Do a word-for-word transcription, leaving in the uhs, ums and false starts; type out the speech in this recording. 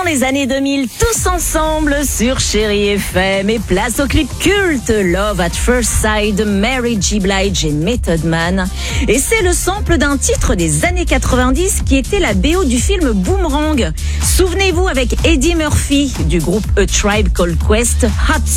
les années deux mille, tous ensemble sur Chérie F M, et place au clip culte Love at First Sight de Mary J. Blige et Method Man. Et c'est le sample d'un titre des années quatre-vingt-dix qui était la B O du film Boomerang. Souvenez-vous, avec Eddie Murphy du groupe A Tribe Called Quest, Hot